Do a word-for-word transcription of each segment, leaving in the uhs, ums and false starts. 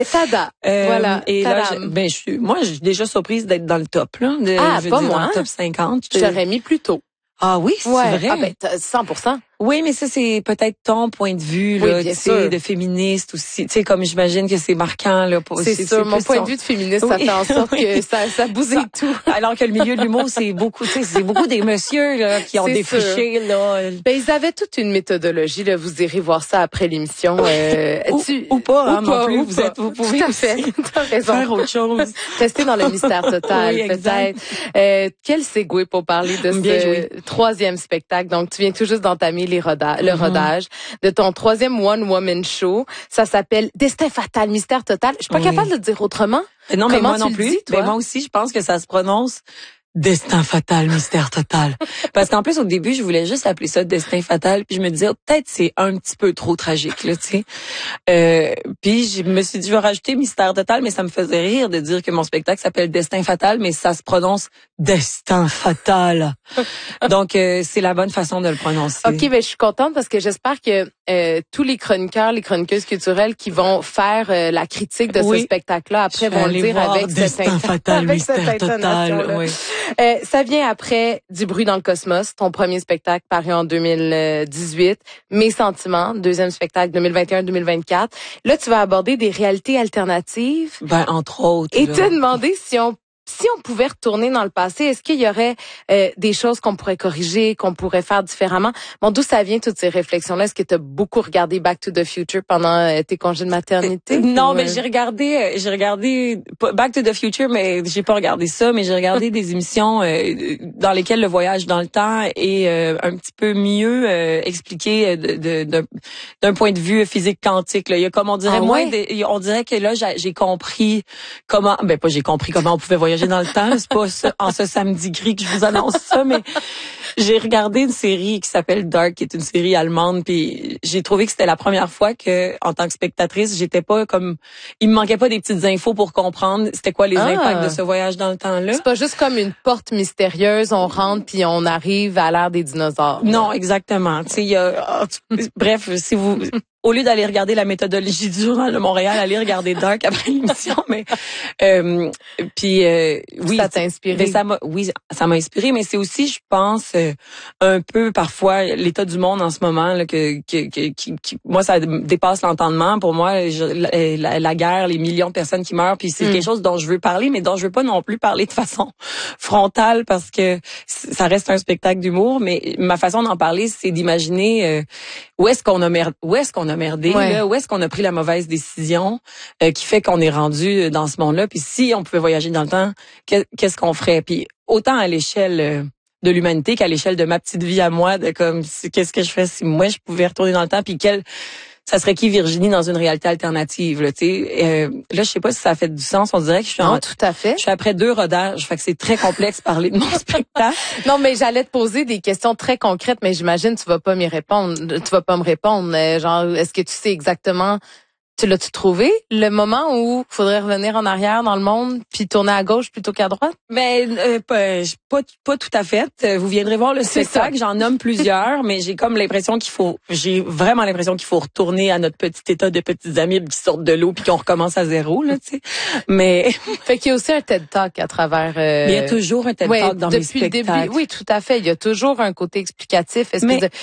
Tada. Euh, voilà. Et là, Tadam. je, ben, je suis, moi, je suis déjà surprise d'être dans le top, là. De, Ah, je veux pas dire, moi, dans le hein? top cinquante. Je t'aurais mis plus tôt. Ah oui, c'est Ouais. vrai. Ah ben, t'as cent pour cent. Oui, mais ça, c'est peut-être ton point de vue, Oui, là, bien tu sais, sûr. de féministe aussi. Tu sais, comme j'imagine que c'est marquant, là. Pour, C'est sûr. Mon plus point son- de vue de féministe, ça Oui, fait en sorte oui. que ça, ça bousille Ça- tout. Alors que le milieu de l'humour, c'est beaucoup, tu sais, c'est beaucoup des messieurs, là, qui ont C'est défriché, là. Ben, ils avaient toute une méthodologie, là. Vous irez voir ça après l'émission. Euh, Ou, tu- ou pas, hein, ou non pas, plus. ou Vous pas. êtes, vous pouvez Tout à aussi fait. T'as raison. faire autre chose. Rester dans le mystère total, Oui, exact. peut-être. Euh, quel segue pour parler de Bien ce joué. troisième spectacle. Donc, tu viens tout juste d'entamer les roda- le Mm-hmm. rodage de ton troisième one-woman show. Ça s'appelle Destin fatal, mystère total. Je suis pas Oui. capable de le dire autrement. Euh, Non, mais Comment moi tu non le plus. dis, toi? Ben, moi aussi, je pense que ça se prononce Destin fatal, mystère total. Parce qu'en plus, au début, je voulais juste appeler ça Destin fatal, puis je me disais, oh, peut-être c'est un petit peu trop tragique, là, tu sais. Euh, puis je me suis dit, je vais rajouter mystère total, mais ça me faisait rire de dire que mon spectacle s'appelle Destin fatal, mais ça se prononce Destin fatal. Donc, euh, c'est la bonne façon de le prononcer. OK, ben je suis contente parce que j'espère que euh, tous les chroniqueurs, les chroniqueuses culturelles qui vont faire euh, la critique de Oui. ce spectacle-là après Je vais vont le aller dire voir avec cette, Destin int- fatal, avec cette mystère total. intonation-là. Oui. Euh, ça vient après Du bruit dans le cosmos, ton premier spectacle paru en deux mille dix-huit, Mes sentiments, deuxième spectacle deux mille vingt et un deux mille vingt-quatre. Là, tu vas aborder des réalités alternatives Ben, entre autres. et là. te demander si on si on pouvait retourner dans le passé, est-ce qu'il y aurait euh, des choses qu'on pourrait corriger, qu'on pourrait faire différemment? Bon, d'où ça vient toutes ces réflexions-là? Est-ce que tu as beaucoup regardé Back to the Future pendant euh, tes congés de maternité? Non, Ou, mais euh, j'ai regardé, euh, j'ai regardé pas- Back to the Future, mais j'ai pas regardé ça, mais j'ai regardé des émissions euh, dans lesquelles le voyage dans le temps est euh, un petit peu mieux euh, expliqué euh, de- de- d'un d'un point de vue physique quantique. Là. Il y a comme on dirait Ah moins, ouais? de- on dirait que là j'ai j'ai compris comment, ben pas j'ai compris comment on pouvait voyager dans le temps. C'est pas ça, en ce samedi gris que je vous annonce ça, mais j'ai regardé une série qui s'appelle Dark, qui est une série allemande, puis j'ai trouvé que c'était la première fois que, en tant que spectatrice, j'étais pas comme, il me manquait pas des petites infos pour comprendre c'était quoi les Ah. impacts de ce voyage dans le temps-là. C'est pas juste comme une porte mystérieuse, on rentre puis on arrive à l'ère des dinosaures. Non, exactement. Tu sais, il y a, ah, tu- bref, si vous, au lieu d'aller regarder la méthodologie du Journal de Montréal, allez regarder Dark après l'émission, mais euh, puis euh, oui, Ça t'a inspiré? mais ça m'a, oui, ça m'a inspiré, mais c'est aussi, je pense, euh, un peu parfois l'état du monde en ce moment là, que, que, que qui, qui- moi ça dépasse l'entendement. Pour moi, je- la, la, la guerre, les millions de personnes qui meurent, puis c'est Mm. quelque chose dont je veux parler, mais dont je veux pas non plus parler de façon frontale parce que c- ça reste un spectacle d'humour. Mais ma façon d'en parler, c'est d'imaginer euh, où est-ce qu'on a merdé, où est-ce qu'on a merdé, Ouais. là, où est-ce qu'on a pris la mauvaise décision euh, qui fait qu'on est rendu dans ce monde-là. Puis si on pouvait voyager dans le temps, que- qu'est-ce qu'on ferait? Puis autant à l'échelle euh, de l'humanité qu'à l'échelle de ma petite vie à moi, de comme si- qu'est-ce que je ferais si moi je pouvais retourner dans le temps, puis quel ça serait qui Virginie dans une réalité alternative, là, tu sais. Euh, là, je sais pas si ça fait du sens. On dirait que je suis en, Non, tout à fait. je suis après deux rodages, fait que c'est très complexe de parler de mon spectacle. Non, mais j'allais te poser des questions très concrètes, mais j'imagine tu vas pas m'y répondre. Tu vas pas me répondre. Euh, Genre, est-ce que tu sais exactement, tu l'as-tu trouvé, le moment où il faudrait revenir en arrière dans le monde puis tourner à gauche plutôt qu'à droite? Mais euh, pas, pas pas tout à fait. Euh, Vous viendrez voir le C'est spectacle. J'en nomme plusieurs, mais j'ai comme l'impression qu'il faut, j'ai vraiment l'impression qu'il faut retourner à notre petit état de petites amibes qui sortent de l'eau puis qu'on recommence à zéro, là, tu sais. Mais Fait qu'il y a aussi un TED Talk à travers... euh, il y a toujours un TED ouais, Talk dans mes depuis le spectacles. début. Oui, tout à fait. Il y a toujours un côté explicatif, espèce Mais- de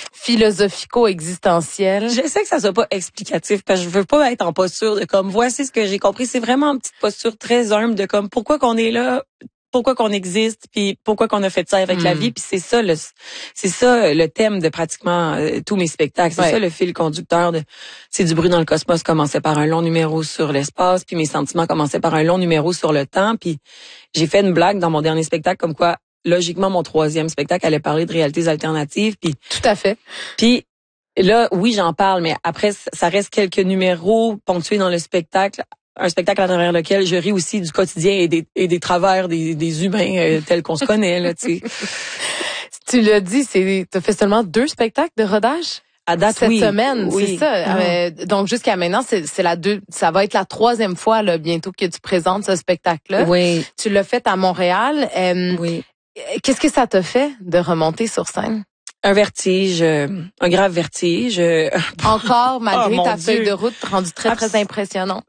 philosophico-existentiel. Je sais que ça soit pas explicatif parce que je veux pas être en posture de comme voici ce que j'ai compris. C'est vraiment une petite posture très humble de comme pourquoi qu'on est là, pourquoi qu'on existe, puis pourquoi qu'on a fait ça avec Mm. la vie. Puis c'est ça le, c'est ça le thème de pratiquement euh, tous mes spectacles. C'est Ouais. ça le fil conducteur de. C'est du bruit dans le cosmos commençait par un long numéro sur l'espace, puis mes sentiments commençaient par un long numéro sur le temps. Puis j'ai fait une blague dans mon dernier spectacle comme quoi logiquement mon troisième spectacle allait parler de réalités alternatives. Puis Tout à fait. puis là, oui, j'en parle, mais après, ça reste quelques numéros ponctués dans le spectacle. Un spectacle à travers lequel je ris aussi du quotidien et des, et des travers des, des humains euh, tels qu'on se connaît, là, tu sais. Tu l'as dit, c'est, t'as fait seulement deux spectacles de rodage? À date, Cette oui. semaine, Oui. c'est ça. Ah. Euh, donc jusqu'à maintenant, c'est, c'est la deux, ça va être la troisième fois là, bientôt que tu présentes ce spectacle-là. Oui, Tu l'as fait à Montréal. Euh, oui. Qu'est-ce que ça t'a fait de remonter sur scène? Un vertige, euh, un grave vertige. euh, Encore, malgré Oh, mon ta Dieu. feuille de route rendue très, très Abs- impressionnante.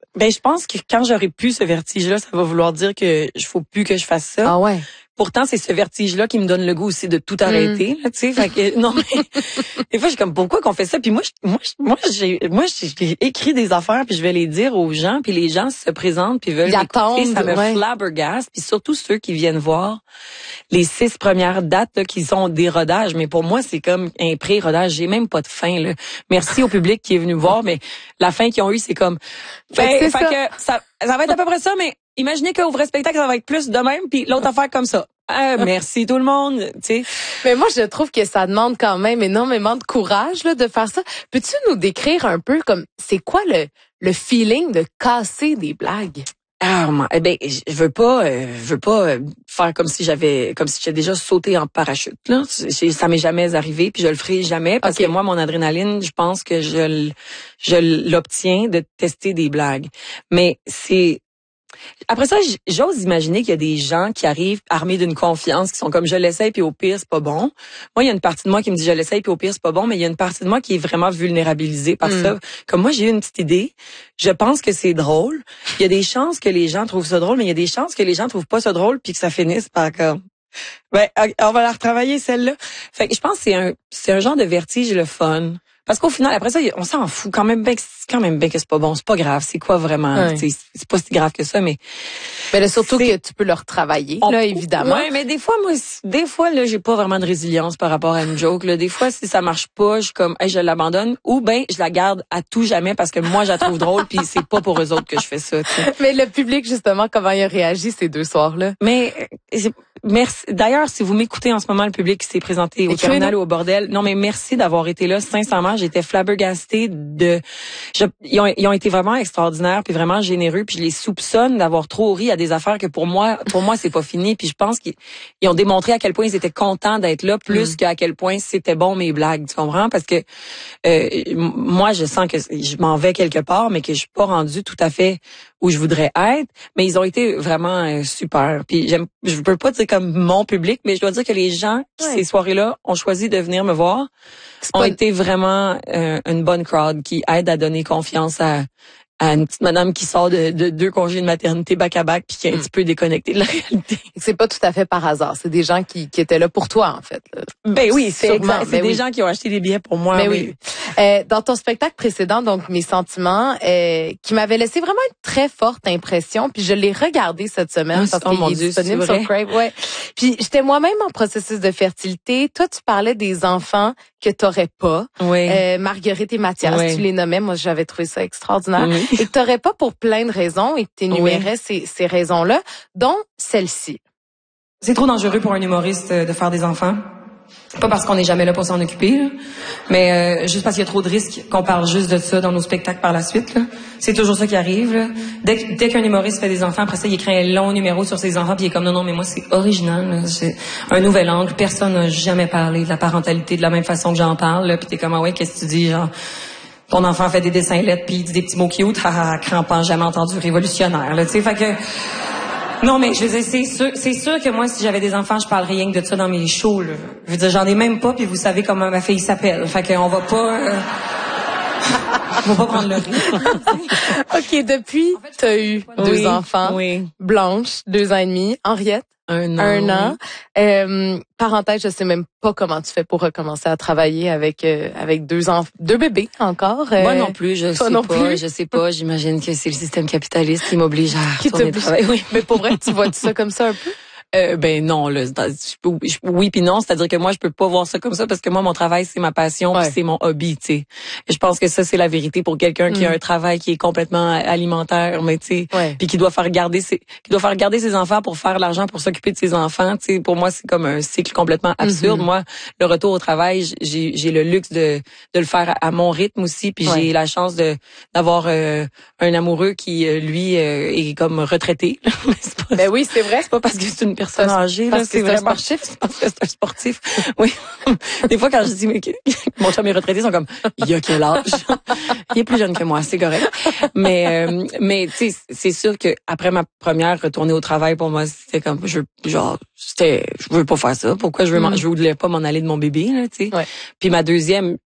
Ben, je pense que quand j'aurai plus ce vertige-là, ça va vouloir dire que je faut plus que je fasse ça. Ah ouais. Pourtant, c'est ce vertige-là qui me donne le goût aussi de tout arrêter, mm. là, tu sais. Fait que, non, mais, des fois, je suis comme, pourquoi qu'on fait ça? Puis moi, je, moi, je, moi, j'ai, moi, j'ai écrit des affaires puis je vais les dire aux gens puis les gens se présentent puis veulent écouter. Ça me ouais. flabbergaste. Puis surtout ceux qui viennent voir les six premières dates, là, qui sont des rodages. Mais pour moi, c'est comme un pré-rodage. J'ai même pas de fin, là. Merci au public qui est venu voir, mais la fin qu'ils ont eue, c'est comme, ben, fait ça. que ça, ça va être à peu près ça, mais imaginez qu'au vrai spectacle, ça va être plus de même, puis l'autre affaire comme ça. Euh, merci tout le monde, tu sais. Mais moi, je trouve que ça demande quand même énormément de courage là, de faire ça. Peux-tu nous décrire un peu comme c'est quoi le le feeling de casser des blagues? Ah, eh ben, je veux pas, euh, je veux pas euh, faire comme si j'avais, comme si j'avais déjà sauté en parachute. Là, ça m'est jamais arrivé, puis je le ferai jamais parce okay. que moi, mon adrénaline, je pense que je je l'obtiens de tester des blagues. Mais c'est après ça, j'ose imaginer qu'il y a des gens qui arrivent armés d'une confiance, qui sont comme je l'essaye puis au pire c'est pas bon. Moi, il y a une partie de moi qui me dit je l'essaye puis au pire c'est pas bon, mais il y a une partie de moi qui est vraiment vulnérabilisée par mm. ça. Comme moi, j'ai eu une petite idée, je pense que c'est drôle. Il y a des chances que les gens trouvent ça drôle, mais il y a des chances que les gens trouvent pas ça drôle puis que ça finisse par comme ben on va la retravailler celle-là. Fait que je pense que c'est un c'est un genre de vertige le fun. Parce qu'au final, après ça, on s'en fout quand même bien, quand même bien que c'est pas bon, c'est pas grave, c'est quoi vraiment, ouais. c'est pas si grave que ça, mais. Mais là, surtout que tu peux le retravailler, on, là, évidemment. Ouais, mais des fois, moi, des fois, là, j'ai pas vraiment de résilience par rapport à une joke, là. Des fois, si ça marche pas, je suis comme, hey, je l'abandonne, ou ben, je la garde à tout jamais parce que moi, je la trouve drôle, puis c'est pas pour eux autres que je fais ça, t'sais. Mais le public, justement, comment il a réagi ces deux soirs-là? Mais, merci. D'ailleurs, si vous m'écoutez en ce moment, le public qui s'est présenté au Terminal ou au Bordel, non, mais merci d'avoir été là. Sincèrement, j'étais flabbergastée de, je, ils ont, ils ont été vraiment extraordinaires puis vraiment généreux puis je les soupçonne d'avoir trop ri à des affaires que pour moi, pour moi, c'est pas fini puis je pense qu'ils ils ont démontré à quel point ils étaient contents d'être là plus mm. qu'à quel point c'était bon mes blagues, tu comprends? Parce que, euh, moi, je sens que je m'en vais quelque part, mais que je suis pas rendue tout à fait où je voudrais être, mais ils ont été vraiment euh, super. Puis j'aime, je peux pas dire comme mon public, mais je dois dire que les gens qui ouais. ces soirées-là ont choisi de venir me voir ont été vraiment euh, une bonne crowd qui aide à donner confiance à à une petite madame qui sort de, de deux congés de maternité back à back puis qui est un mm. petit peu déconnectée de la réalité. C'est pas tout à fait par hasard, c'est des gens qui qui étaient là pour toi en fait. Là. Ben oui, c'est exact, c'est des oui. gens qui ont acheté des billets pour moi. Mais oui. oui. Euh, dans ton spectacle précédent, donc Mes sentiments, euh, qui m'avait laissé vraiment une très forte impression, puis je l'ai regardé cette semaine oh, parce qu'il est Dieu, disponible sur Crave. Ouais. Puis j'étais moi-même en processus de fertilité. Toi, tu parlais des enfants que t'aurais pas. Oui. Euh, Marguerite et Mathias, oui. tu les nommais. Moi, j'avais trouvé ça extraordinaire. Oui. Et que t'aurais pas pour plein de raisons et que t'énumérais oui. ces, ces raisons-là, dont celle-ci. C'est trop dangereux pour un humoriste de faire des enfants. Pas parce qu'on n'est jamais là pour s'en occuper, là, mais euh, juste parce qu'il y a trop de risques qu'on parle juste de ça dans nos spectacles par la suite. Là. C'est toujours ça qui arrive. Là. Dès, dès qu'un humoriste fait des enfants, après ça, il écrit un long numéro sur ses enfants, puis il est comme non, non, mais moi c'est original. Là. C'est un nouvel angle. Personne n'a jamais parlé de la parentalité de la même façon que j'en parle. Là. Puis t'es comme ah ouais, qu'est-ce que tu dis, genre ton enfant fait des dessins lettres, puis il dit des petits mots cute, haha, crampant, jamais entendu, révolutionnaire. Là, tu sais, fait que non, mais je veux dire, c'est sûr, c'est sûr que moi, si j'avais des enfants, je parlerais rien que de ça dans mes shows, là. Je veux dire, j'en ai même pas, puis vous savez comment ma fille s'appelle. Fait qu'on va pas... Euh... on va pas prendre le risque. OK, depuis, en fait, t'as eu deux oui, enfants. Oui. Blanche, deux ans et demi. Henriette, un an. Un an. Euh, parenthèse, je sais même pas comment tu fais pour recommencer à travailler avec euh, avec deux enfants, deux bébés encore. Euh, Moi non plus, je sais non pas, plus. je sais pas. J'imagine que c'est le système capitaliste qui m'oblige à retourner travailler. Oui. Mais pour vrai, tu vois ça comme ça un peu? Euh, ben non, là, oui puis non, c'est-à-dire que moi je peux pas voir ça comme ça parce que moi mon travail c'est ma passion, ouais. puis c'est mon hobby, tu sais. Je pense que ça c'est la vérité pour quelqu'un mm. qui a un travail qui est complètement alimentaire, mais tu sais, ouais. puis qui doit faire garder ses qui doit faire garder ses enfants pour faire l'argent pour s'occuper de ses enfants, tu sais. Pour moi c'est comme un cycle complètement absurde. Mm-hmm. Moi le retour au travail, j'ai j'ai le luxe de de le faire à, à mon rythme aussi, puis ouais. j'ai la chance de d'avoir euh, un amoureux qui lui euh, est comme retraité. Pas, ben oui, c'est vrai. C'est pas parce que c'est une personne âgée, là, c'est vraiment sportif. Parce que c'est un sportif. Oui. Des fois, quand je dis, mais mon chum est retraité, ils sont comme, il a quel âge? Il est plus jeune que moi, c'est correct. Mais, euh, mais, tu sais, c'est sûr que après ma première retournée au travail, pour moi, c'était comme, je, genre, c'était, je veux pas faire ça. Pourquoi je veux, mm. je voulais pas m'en aller de mon bébé, là, tu sais. Ouais. Puis ma deuxième,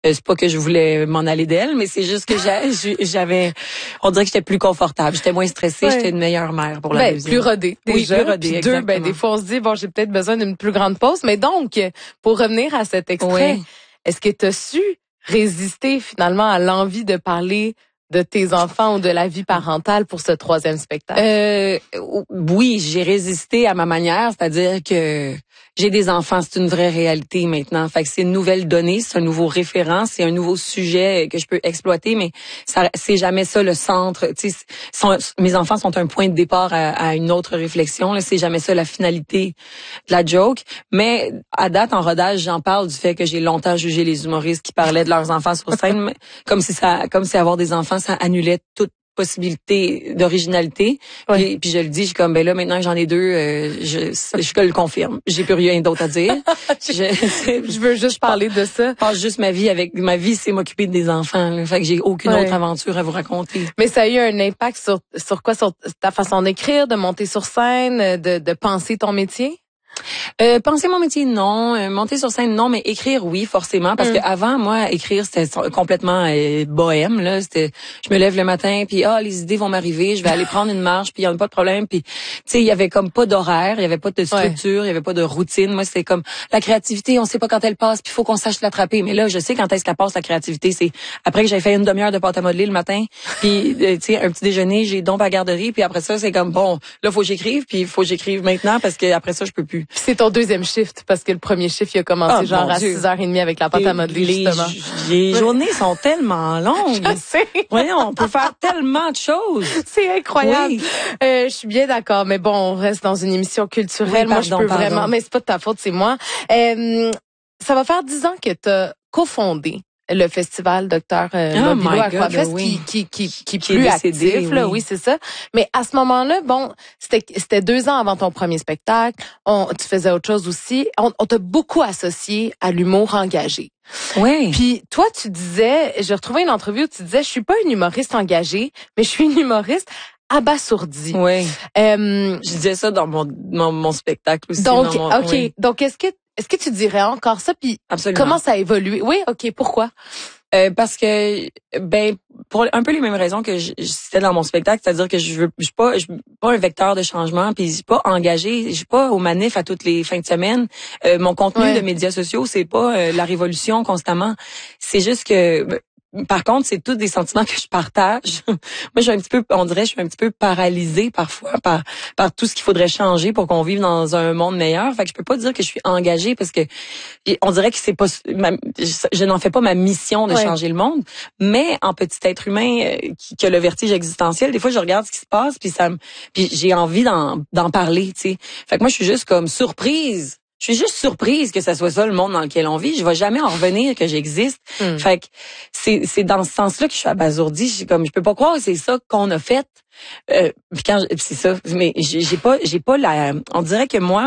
Euh, c'est pas que je voulais m'en aller d'elle, mais c'est juste que j'avais, on dirait que j'étais plus confortable, j'étais moins stressée, ouais. J'étais une meilleure mère pour la ben, deuxième. Plus rodée. Oui, déjà, plus rodée, puis exactement. deux, ben, des fois, on se dit, bon, j'ai peut-être besoin d'une plus grande pause. Mais donc, pour revenir à cet extrait, oui. Est-ce que tu as su résister finalement à l'envie de parler de tes enfants ou de la vie parentale pour ce troisième spectacle? Euh, oui, j'ai résisté à ma manière, c'est-à-dire que j'ai des enfants, c'est une vraie réalité maintenant. Fait que c'est une nouvelle donnée, c'est un nouveau référent, c'est un nouveau sujet que je peux exploiter, mais ça, c'est jamais ça le centre. Tu sais, sont, mes enfants sont un point de départ à, à une autre réflexion. Là, c'est jamais ça la finalité de la joke. Mais à date, en rodage, j'en parle du fait que j'ai longtemps jugé les humoristes qui parlaient de leurs enfants sur scène, comme si ça, comme si avoir des enfants, ça annulait toute possibilité d'originalité. Oui. Puis, puis je le dis, je suis comme, ben là, maintenant que j'en ai deux, euh, je, je, je le confirme. J'ai plus rien d'autre à dire. je, je veux juste parler de ça. Je passe juste ma vie avec, ma vie, c'est m'occuper des enfants. Là. Fait que j'ai aucune ouais. autre aventure à vous raconter. Mais ça a eu un impact sur, sur quoi? Sur ta façon d'écrire, de monter sur scène, de, de penser ton métier? Euh, penser mon métier, non. Euh, monter sur scène, non. Mais écrire, oui, forcément. Parce mm. que avant, moi, écrire, c'était complètement euh, bohème. Là, c'était, je me lève le matin, puis ah, les idées vont m'arriver. Je vais aller prendre une marche, puis il y a pas de problème. Puis, tu sais, il y avait comme pas d'horaire, il y avait pas de structure, il ouais. y avait pas de routine. Moi, c'était comme la créativité, on sait pas quand elle passe, puis il faut qu'on sache l'attraper. Mais là, je sais quand est-ce qu'elle passe la créativité. C'est après que j'ai fait une demi-heure de pâte à modeler le matin, puis euh, tu sais, un petit déjeuner, j'ai donc à la garderie, puis après ça, c'est comme bon, là, faut que j'écrive, puis il faut que j'écrive maintenant parce que après ça, je peux plus. C'est ton deuxième shift, parce que le premier shift, il a commencé oh, genre à six heures trente avec la pâte à modeler, les, justement. Les journées sont tellement longues. Je sais. Voyons, on peut faire tellement de choses. C'est incroyable. Oui. Euh, je suis bien d'accord, mais bon, on reste dans une émission culturelle. Oui, pardon, moi, je peux pardon. vraiment... Mais c'est pas de ta faute, c'est moi. Euh, ça va faire dix ans que tu as cofondé le festival Docteur euh, oh Bobilo Aquafest, oui. qui qui qui qui, qui est plus décédé, actif là, oui, oui c'est ça. Mais à ce moment-là, bon, c'était c'était deux ans avant ton premier spectacle. On, tu faisais autre chose aussi. On, on t'a beaucoup associé à l'humour engagé. Oui. Puis toi, tu disais, j'ai retrouvé une entrevue où tu disais, je suis pas une humoriste engagée, mais je suis une humoriste abasourdie. Oui. Euh, je disais ça dans mon mon, mon spectacle aussi. Donc, mon, ok. Oui. Donc, est-ce que Est-ce que tu dirais encore ça? Puis comment ça a évolué? Oui, OK. Pourquoi? Euh, parce que, ben, pour un peu les mêmes raisons que je, je citais dans mon spectacle, c'est-à-dire que je veux, je suis pas, je suis pas un vecteur de changement, puis je suis pas engagée, je suis pas au manif à toutes les fins de semaine. Euh, mon contenu ouais. de médias sociaux, c'est pas euh, la révolution constamment. C'est juste que... Par contre, c'est tous des sentiments que je partage. Moi, je suis un petit peu, on dirait, je suis un petit peu paralysée parfois par par tout ce qu'il faudrait changer pour qu'on vive dans un monde meilleur. Fait que je peux pas dire que je suis engagée parce que on dirait que c'est pas, ma, je, je n'en fais pas ma mission de ouais. changer le monde. Mais en petit être humain euh, qui, qui a le vertige existentiel, des fois, je regarde ce qui se passe puis ça, me, puis j'ai envie d'en d'en parler. Tu sais. Fait que moi, je suis juste comme surprise. Je suis juste surprise que ça soit ça le monde dans lequel on vit. Je vais jamais en revenir que j'existe. Mm. Fait que c'est c'est dans ce sens-là que je suis abasourdie. Je suis comme je peux pas croire que c'est ça qu'on a fait. Euh, puis quand c'est ça, mais j'ai, j'ai pas j'ai pas la. On dirait que moi,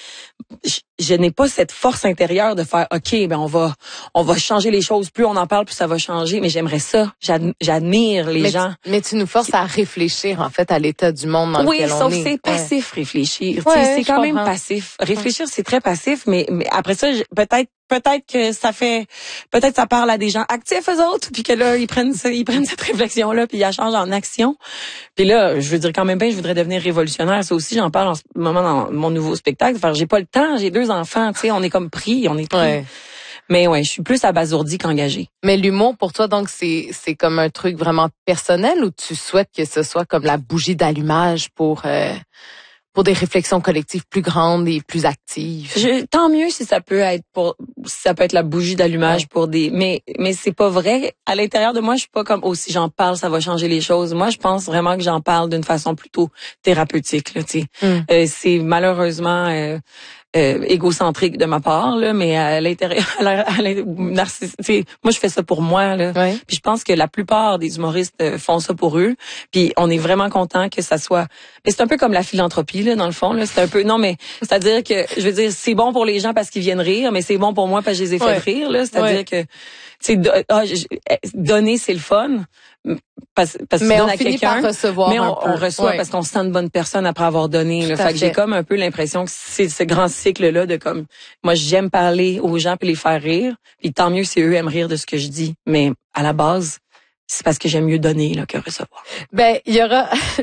je, je n'ai pas cette force intérieure de faire OK, ben on va on va changer les choses. Plus on en parle, plus ça va changer. Mais j'aimerais ça. J'ad, j'admire les mais gens. Tu, mais tu nous forces à réfléchir en fait à l'état du monde dans oui, lequel on est. Oui, sauf c'est passif ouais. réfléchir. Ouais, c'est quand même comprends. passif. Réfléchir, c'est très passif. Mais, mais après ça, peut-être. Peut-être que ça fait, peut-être ça parle à des gens actifs eux autres, puis que là ils prennent ça, ils prennent cette réflexion là, puis ils la changent en action. Puis là, je veux dire quand même bien, je voudrais devenir révolutionnaire. Ça aussi, j'en parle en ce moment dans mon nouveau spectacle. Enfin, j'ai pas le temps, j'ai deux enfants, tu sais, on est comme pris, on est pris. Ouais. Mais ouais, je suis plus abasourdie qu'engagée. Mais l'humour pour toi, donc c'est c'est comme un truc vraiment personnel ou tu souhaites que ce soit comme la bougie d'allumage pour euh, pour des réflexions collectives plus grandes et plus actives. Je, tant mieux si ça peut être pour, si ça peut être la bougie d'allumage ouais. pour des, mais, mais c'est pas vrai. À l'intérieur de moi, je suis pas comme, oh, si j'en parle, ça va changer les choses. Moi, je pense vraiment que j'en parle d'une façon plutôt thérapeutique, là, tu sais. Mm. Euh, c'est malheureusement, euh, Euh, égocentrique de ma part là, mais à l'intérieur, à la, à la, narciss... moi je fais ça pour moi là. Ouais. Puis je pense que la plupart des humoristes font ça pour eux. Puis on est vraiment content que ça soit. Mais c'est un peu comme la philanthropie là, dans le fond là. C'est un peu non mais c'est-à-dire que je veux dire c'est bon pour les gens parce qu'ils viennent rire, mais c'est bon pour moi parce que je les ai fait ouais. rire là. C'est-à-dire ouais. que tu sais, donner c'est le fun. parce, parce que mais tu on donnes à finit quelqu'un, par recevoir mais on, un peu. on reçoit ouais. parce qu'on se sent une bonne personne après avoir donné. Là. Fait, fait que j'ai comme un peu l'impression que c'est ce grand cycle-là de comme, moi j'aime parler aux gens puis les faire rire, puis tant mieux si eux aiment rire de ce que je dis, mais à la base, c'est parce que j'aime mieux donner là que recevoir. Ben, il y aura